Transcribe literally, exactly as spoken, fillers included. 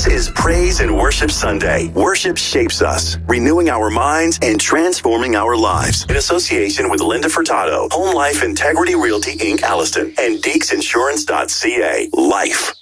This is Praise and Worship Sunday. Worship shapes us, renewing our minds and transforming our lives. In association with Linda Furtado, Home Life Integrity Realty Incorporated, Alliston, and Deeks Insurance dot C A. Life.